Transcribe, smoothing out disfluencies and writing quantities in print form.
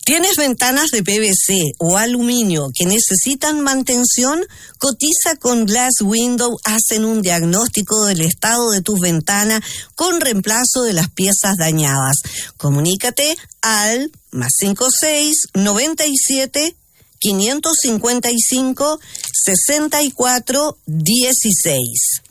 ¿Tienes ventanas de PVC o aluminio que necesitan mantención? Cotiza con Glass Window, hacen un diagnóstico del estado de tus ventanas con reemplazo de las piezas dañadas. Comunícate al +56 97 555 64 16.